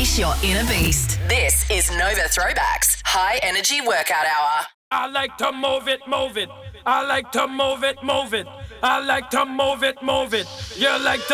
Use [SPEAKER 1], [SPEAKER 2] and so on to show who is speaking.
[SPEAKER 1] Unleash your inner beast. This is Nova Throwbacks High Energy Workout Hour.
[SPEAKER 2] I like to move it, move it. I like to move it, move it. I like to move it, move it. You like to